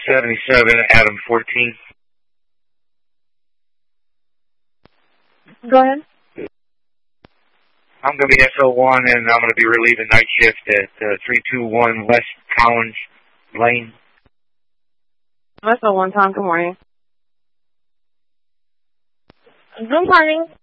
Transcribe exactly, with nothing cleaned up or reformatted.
seventy-seven, Adam fourteen. Go ahead. I'm going to be S O one, and I'm going to be relieving night shift at uh, three two one West Collins Lane. S O one, Tom, good morning. Good morning.